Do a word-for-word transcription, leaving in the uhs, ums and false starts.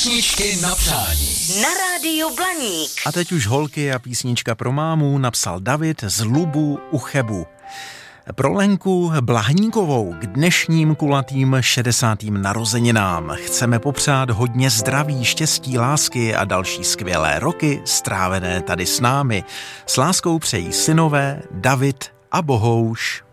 Písničky na přání. Na rádiu Blaník. A teď už holky a písnička pro mámu napsal David z Lubu u Chebu. Pro Lenku Blahníkovou k dnešním kulatým šedesátým narozeninám chceme popřát hodně zdraví, štěstí, lásky a další skvělé roky strávené tady s námi. S láskou přejí synové David a Bohouš.